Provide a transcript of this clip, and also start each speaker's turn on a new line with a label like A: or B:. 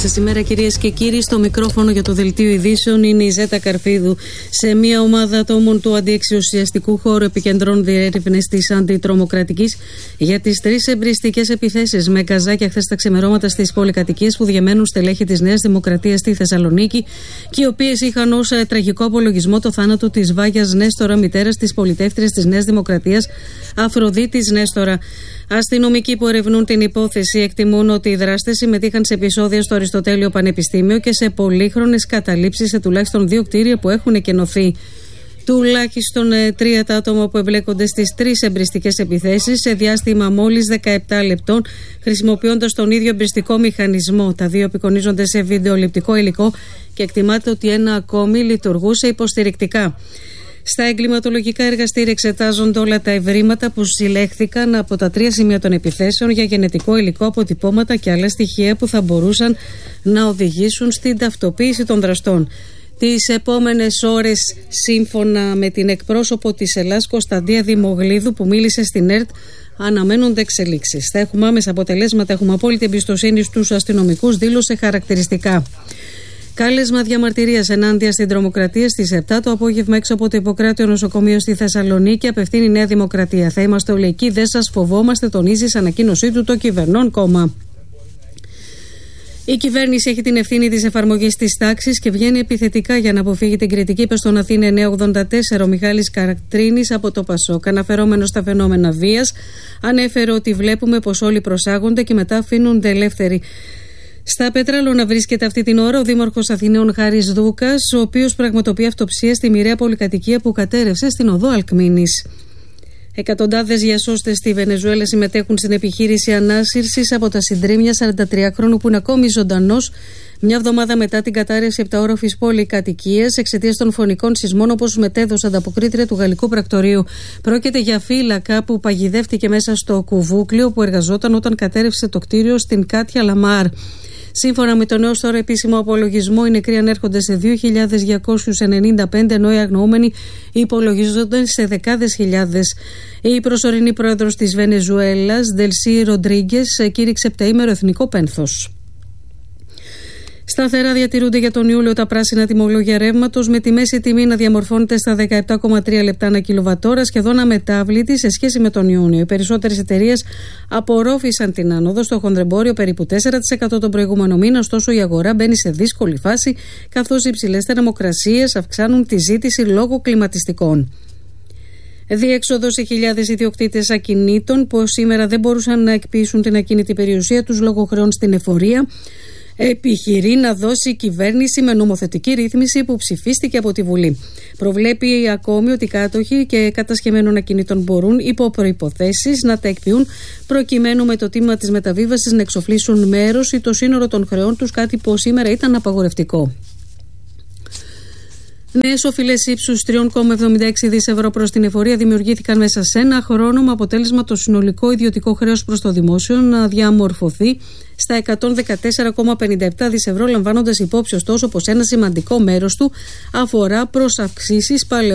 A: σας ημέρα, κυρίες και κύριοι. Στο μικρόφωνο για το δελτίο ειδήσεων είναι η Ζέτα Καρφίδου. Σε μια ομάδα ατόμων του αντιεξουσιαστικού χώρου επικεντρώνονται έρευνες της αντιτρομοκρατικής για τις 3 εμπριστικές επιθέσεις με καζάκια χθες τα ξημερώματα στις πολυκατοικίες που διαμένουν στελέχη της Νέας Δημοκρατίας στη Θεσσαλονίκη και οι οποίες είχαν ως τραγικό απολογισμό το θάνατο της Βάγιας Νέστορα, μητέρας της πολιτεύτριας της Νέας Δημοκρατίας Αφροδίτης Νέστορα. Αστυνομικοί που ερευνούν την υπόθεση εκτιμούν ότι οι δράστες συμμετείχαν σε επεισόδια στο Αριστοτέλειο Πανεπιστήμιο και σε πολύχρονες καταλήψεις σε τουλάχιστον 2 κτίρια που έχουν εκενωθεί. Τουλάχιστον 3 τα άτομα που εμπλέκονται στις 3 εμπριστικές επιθέσεις σε διάστημα μόλις 17 λεπτών, χρησιμοποιώντας τον ίδιο εμπριστικό μηχανισμό. Τα 2 απεικονίζονται σε βιντεοληπτικό υλικό και εκτιμάται ότι ένα ακόμη λειτουργούσε υποστηρικτικά. Στα εγκληματολογικά εργαστήρια εξετάζονται όλα τα ευρήματα που συλλέχθηκαν από τα 3 σημεία των επιθέσεων για γενετικό υλικό, αποτυπώματα και άλλα στοιχεία που θα μπορούσαν να οδηγήσουν στην ταυτοποίηση των δραστών. Τις επόμενες ώρες, σύμφωνα με την εκπρόσωπο της Ελλάς Κωνσταντία Δημογλίδου που μίλησε στην ΕΡΤ, αναμένονται εξελίξεις. Θα έχουμε άμεσα αποτελέσματα, έχουμε απόλυτη εμπιστοσύνη στους αστυνομικούς, δήλωσε χαρακτηριστικά. Κάλεσμα διαμαρτυρίας ενάντια στην τρομοκρατία στις 7 το απόγευμα έξω από το Ιπποκράτειο Νοσοκομείο στη Θεσσαλονίκη απευθύνει η Νέα Δημοκρατία. Θα είμαστε όλοι εκεί, δεν σας φοβόμαστε, τονίζει σε ανακοίνωσή του το κυβερνών κόμμα. Η κυβέρνηση έχει την ευθύνη της εφαρμογής της τάξης και βγαίνει επιθετικά για να αποφύγει την κριτική, είπε στον Αθήνα 984 ο Μιχάλης Καρακτρίνης από το ΠΑΣΟΚ. Αναφερόμενος στα φαινόμενα βίας, ανέφερε ότι βλέπουμε πως όλοι προσάγονται και μετά αφήνονται ελεύθεροι. Στα Πέτραλωνα βρίσκεται αυτή την ώρα ο Δήμαρχος Αθηναίων Χάρης Δούκας, ο οποίος πραγματοποιεί αυτοψία στη μοιραία πολυκατοικία που κατέρευσε στην οδό Αλκμήνης. Εκατοντάδες διασώστες στη Βενεζουέλα συμμετέχουν στην επιχείρηση ανάσυρσης από τα συντρίμμια 43χρονου που είναι ακόμη ζωντανός, μια εβδομάδα μετά την κατάρρευση 7όροφης πολυκατοικίας εξαιτίας των φωνικών σεισμών, όπως μετέδωσε ανταποκρίτρια του Γαλλικού Πρακτορείου. Πρόκειται για φύλακα που παγιδεύτηκε μέσα στο κουβούκλιο που εργαζόταν όταν κατέρευσε το κτίριο στην Κάτια Λαμάρ. Σύμφωνα με τον νέο τώρα επίσημο απολογισμό, οι νεκροί ανέρχονται σε 2.295, ενώ οι αγνοούμενοι υπολογίζονται σε δεκάδες χιλιάδες. Η προσωρινή πρόεδρος της Βενεζουέλας, Ντελσί Ροντρίγκες, κήρυξε επταήμερο εθνικό πένθος. Σταθερά διατηρούνται για τον Ιούλιο τα πράσινα τιμολόγια ρεύματος, με τη μέση τιμή να διαμορφώνεται στα 17,3 λεπτά ανά κιλοβατόρα, σχεδόν αμετάβλητη σε σχέση με τον Ιούνιο. Οι περισσότερες εταιρείες απορρόφησαν την άνοδο στο χονδρεμπόριο, περίπου 4% τον προηγούμενο μήνα. Ωστόσο, η αγορά μπαίνει σε δύσκολη φάση, καθώς οι υψηλές θερμοκρασίες αυξάνουν τη ζήτηση λόγω κλιματιστικών. Διέξοδο σε χιλιάδες ιδιοκτήτες ακινήτων που σήμερα δεν μπορούσαν να εκποιήσουν την ακίνητη περιουσία τους λόγω χρεών στην εφορία. Επιχειρεί να δώσει η κυβέρνηση με νομοθετική ρύθμιση που ψηφίστηκε από τη Βουλή. Προβλέπει ακόμη ότι κάτοχοι και κατασχεμένων ακινήτων μπορούν υπό προϋποθέσεις να τα εκποιούν, προκειμένου με το τίμημα της μεταβίβασης να εξοφλήσουν μέρος ή το σύνολο των χρεών τους, κάτι που σήμερα ήταν απαγορευτικό. Νέες οφειλές ύψους 3,76 δις ευρώ προς την εφορία δημιουργήθηκαν μέσα σε ένα χρόνο, με αποτέλεσμα το συνολικό ιδιωτικό χρέος προς το δημόσιο να διαμορφωθεί στα 114,57 δις ευρώ, λαμβάνοντας υπόψη ωστόσο πως ένα σημαντικό μέρος του αφορά προς αυξήσεις παλαιών